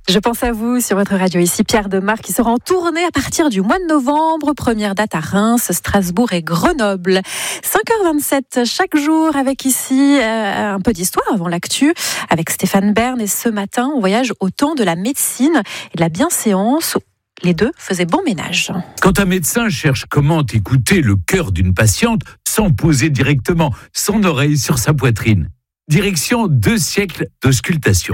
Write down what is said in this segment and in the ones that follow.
Je pense à vous sur votre radio ici, Pierre Demar, qui sera en tournée à partir du mois de novembre. Première date à Reims, Strasbourg et Grenoble. 5h27 chaque jour avec ici un peu d'histoire avant l'actu avec Stéphane Bern. Et ce matin, on voyage au temps de la médecine et de la bienséance. Les deux faisaient bon ménage. Quand un médecin cherche comment écouter le cœur d'une patiente sans poser directement son oreille sur sa poitrine. Direction 2 siècles d'auscultation.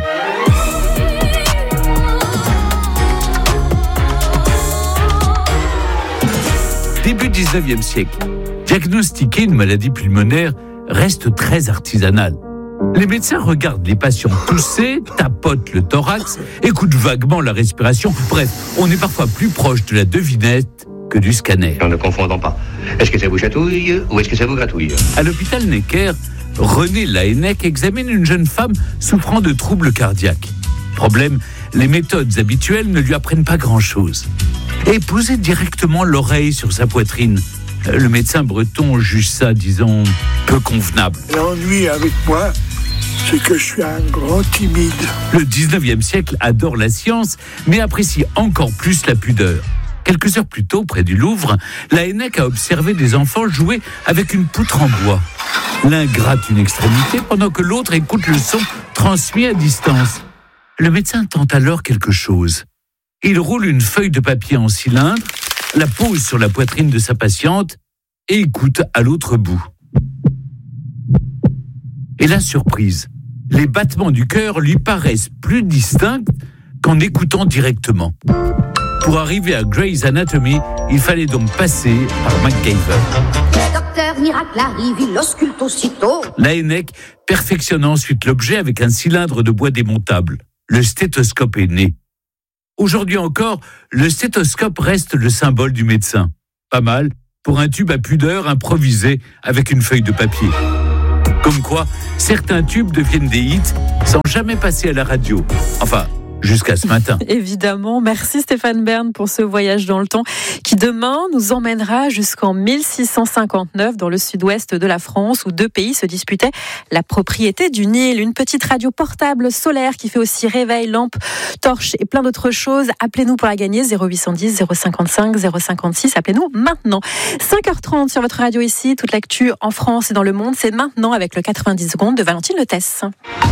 Début 19e siècle, diagnostiquer une maladie pulmonaire reste très artisanal. Les médecins regardent les patients tousser, tapotent le thorax, écoutent vaguement la respiration. Bref, on est parfois plus proche de la devinette que du scanner. Ne confondons pas. Est-ce que ça vous chatouille ou est-ce que ça vous gratouille ? À l'hôpital Necker, René Laennec examine une jeune femme souffrant de troubles cardiaques. Problème, les méthodes habituelles ne lui apprennent pas grand-chose. Et poser directement l'oreille sur sa poitrine. Le médecin breton juge ça, disons, peu convenable. L'ennui avec moi, c'est que je suis un grand timide. Le 19e siècle adore la science, mais apprécie encore plus la pudeur. Quelques heures plus tôt, près du Louvre, Laennec a observé des enfants jouer avec une poutre en bois. L'un gratte une extrémité pendant que l'autre écoute le son transmis à distance. Le médecin tente alors quelque chose. Il roule une feuille de papier en cylindre, la pose sur la poitrine de sa patiente et écoute à l'autre bout. Et la surprise, les battements du cœur lui paraissent plus distincts qu'en écoutant directement. Pour arriver à Grey's Anatomy, il fallait donc passer par MacGyver. Le docteur miracle arrive, il ausculte aussitôt. Laennec perfectionne ensuite l'objet avec un cylindre de bois démontable. Le stéthoscope est né. Aujourd'hui encore, le stéthoscope reste le symbole du médecin. Pas mal pour un tube à pudeur improvisé avec une feuille de papier. Comme quoi, certains tubes deviennent des hits sans jamais passer à la radio. Enfin, jusqu'à ce matin. Évidemment, merci Stéphane Bern pour ce voyage dans le temps qui demain nous emmènera jusqu'en 1659 dans le sud-ouest de la France où 2 pays se disputaient la propriété du Nil. Une petite radio portable solaire qui fait aussi réveil, lampe, torche et plein d'autres choses. Appelez-nous pour la gagner 0810 055 056. Appelez-nous maintenant. 5h30 sur votre radio ici. Toute l'actu en France et dans le monde, c'est maintenant avec le 90 secondes de Valentine Letesse.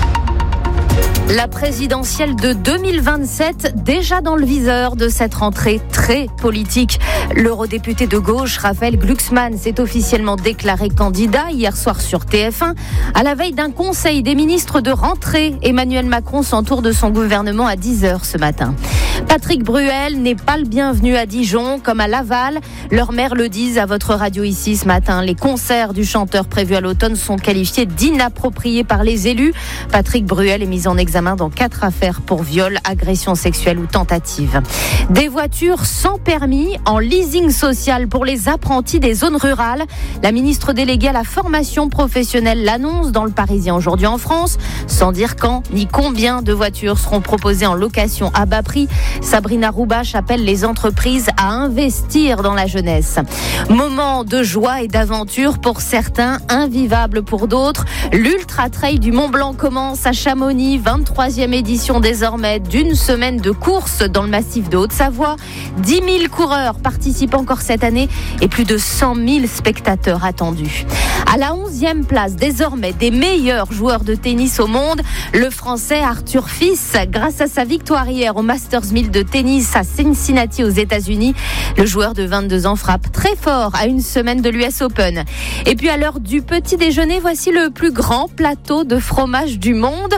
La présidentielle de 2027, déjà dans le viseur de cette rentrée très politique. L'eurodéputé de gauche, Raphaël Glucksmann, s'est officiellement déclaré candidat hier soir sur TF1. À la veille d'un conseil des ministres de rentrée, Emmanuel Macron s'entoure de son gouvernement à 10h ce matin. Patrick Bruel n'est pas le bienvenu à Dijon, comme à Laval. Leurs maires le disent à votre radio ici ce matin. Les concerts du chanteur prévus à l'automne sont qualifiés d'inappropriés par les élus. Patrick Bruel est mis en examen dans 4 affaires pour viol, agression sexuelle ou tentative. Des voitures sans permis en leasing social pour les apprentis des zones rurales. La ministre déléguée à la formation professionnelle l'annonce dans le Parisien aujourd'hui en France, sans dire quand ni combien de voitures seront proposées en location à bas prix. Sabrina Roubache appelle les entreprises à investir dans la jeunesse. Moment de joie et d'aventure pour certains, invivable pour d'autres. L'Ultra Trail du Mont Blanc commence à Chamonix, 23e édition désormais d'une semaine de course dans le massif de Haute-Savoie. 10 000 coureurs participent encore cette année et plus de 100 000 spectateurs attendus. À la 11e place désormais des meilleurs joueurs de tennis au monde, le Français Arthur Fils, grâce à sa victoire hier au Masters 1000 de tennis à Cincinnati aux États-Unis. Le joueur de 22 ans frappe très fort à une semaine de l'US Open. Et puis à l'heure du petit déjeuner, voici le plus grand plateau de fromage du monde.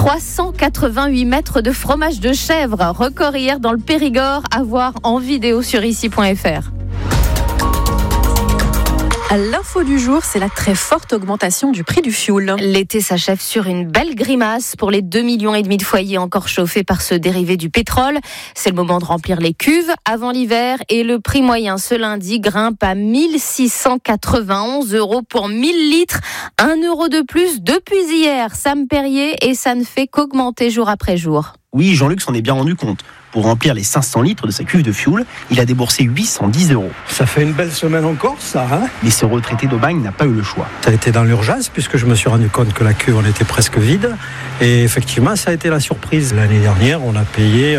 388 mètres de fromage de chèvre, record hier dans le Périgord, à voir en vidéo sur ici.fr. L'info du jour, c'est la très forte augmentation du prix du fioul. L'été s'achève sur une belle grimace pour les 2,5 millions de foyers encore chauffés par ce dérivé du pétrole. C'est le moment de remplir les cuves avant l'hiver et le prix moyen ce lundi grimpe à 1 691 € pour 1000 litres. 1 € de plus depuis hier. Sam Perrier, et ça ne fait qu'augmenter jour après jour. Oui, Jean-Luc s'en est bien rendu compte. Pour remplir les 500 litres de sa cuve de fioul, il a déboursé 810 €. Ça fait une belle semaine en Corse, ça, hein? Mais ce retraité d'Aubagne n'a pas eu le choix. Ça a été dans l'urgence puisque je me suis rendu compte que la cuve en était presque vide. Et effectivement, ça a été la surprise. L'année dernière, on a payé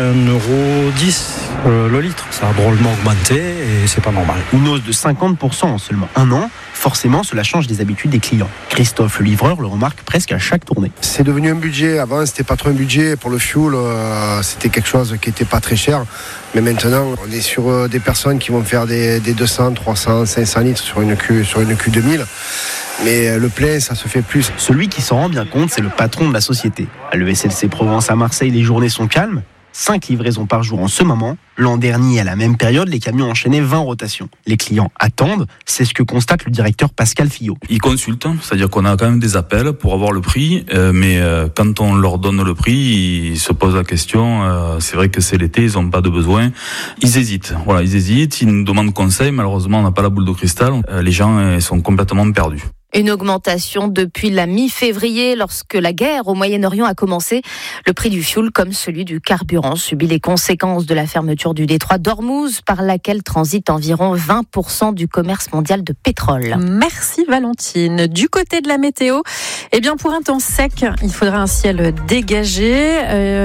1,10 € le litre. Ça a drôlement augmenté et c'est pas normal. Une hausse de 50% en seulement un an. Forcément, cela change les habitudes des clients. Christophe, le livreur, le remarque presque à chaque tournée. C'est devenu un budget. Avant, c'était pas trop un budget. Pour le fioul, c'était quelque chose qui était pas très cher. Mais maintenant, on est sur des personnes qui vont faire des 200, 300, 500 litres sur une Q2000. Mais le plein, ça se fait plus. Celui qui s'en rend bien compte, c'est le patron de la société. À l'ESLC Provence à Marseille, les journées sont calmes. 5 livraisons par jour en ce moment. L'an dernier, à la même période, les camions enchaînaient 20 rotations. Les clients attendent, c'est ce que constate le directeur Pascal Fillot. Ils consultent, c'est-à-dire qu'on a quand même des appels pour avoir le prix, mais quand on leur donne le prix, ils se posent la question, c'est vrai que c'est l'été, ils n'ont pas de besoin. Ils hésitent, ils nous demandent conseil, malheureusement on n'a pas la boule de cristal, les gens sont complètement perdus. Une augmentation depuis la mi-février, lorsque la guerre au Moyen-Orient a commencé. Le prix du fioul, comme celui du carburant, subit les conséquences de la fermeture du détroit d'Ormuz, par laquelle transite environ 20% du commerce mondial de pétrole. Merci Valentine. Du côté de la météo, pour un temps sec, il faudra un ciel dégagé.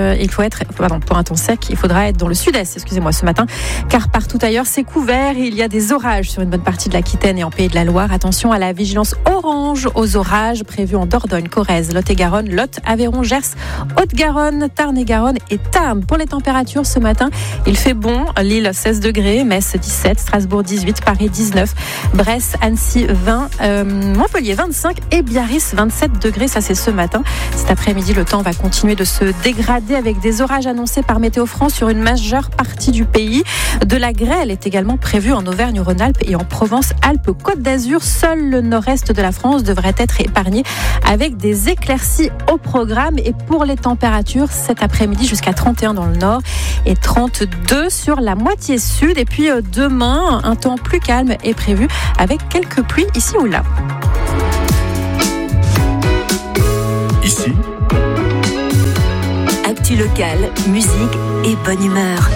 Pour un temps sec, il faudra être dans le sud-est, ce matin, car partout ailleurs c'est couvert. Il y a des orages sur une bonne partie de l'Aquitaine et en Pays de la Loire. Attention à la vigilance orange aux orages prévus en Dordogne, Corrèze, Lot-et-Garonne, Lot, Aveyron, Gers, Haute-Garonne, Tarn-et-Garonne et Tarn. Pour les températures ce matin, il fait bon. Lille 16 degrés, Metz 17, Strasbourg 18, Paris 19, Brest, Annecy 20, Montpellier 25 et Biarritz 27 degrés. Ça c'est ce matin. Cet après-midi, le temps va continuer de se dégrader avec des orages annoncés par Météo France sur une majeure partie du pays. De la grêle est également prévue en Auvergne-Rhône-Alpes et en Provence-Alpes-Côte d'Azur. Seul le nord-est de la France devrait être épargné avec des éclaircies au programme. Et pour les températures, cet après-midi jusqu'à 31 dans le nord et 32 sur la moitié sud. Et puis demain, un temps plus calme est prévu avec quelques pluies ici ou là. Ici, actu local, musique et bonne humeur.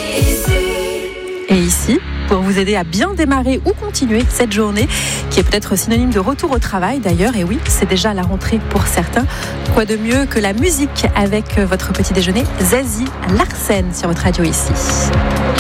Et ici, pour vous aider à bien démarrer ou continuer cette journée, qui est peut-être synonyme de retour au travail d'ailleurs, et oui, c'est déjà la rentrée pour certains. Quoi de mieux que la musique avec votre petit déjeuner Zazie Larsen sur votre radio ici.